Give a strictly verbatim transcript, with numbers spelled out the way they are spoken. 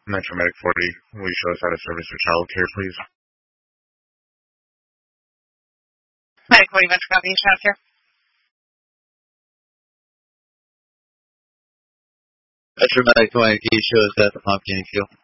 Metro Medic forty, will you show us how to service your child care, please? Medic forty, Metro Copy, child care. Metro Medic twenty, can you show us that the pump can you feel?